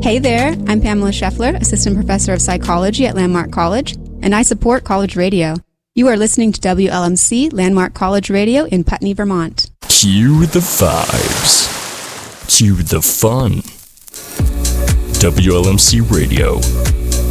Hey there, I'm Pamela Scheffler, Assistant Professor of Psychology at Landmark College, and I support college radio. You are listening to WLMC Landmark College Radio in Putney, Vermont. Cue the vibes. Cue the fun. WLMC Radio,